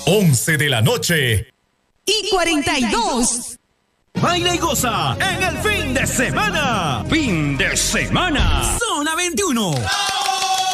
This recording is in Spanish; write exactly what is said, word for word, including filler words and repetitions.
once de la noche. Y cuarenta y dos. Baila y goza en el fin de semana. Fin de semana. Zona veintiuno.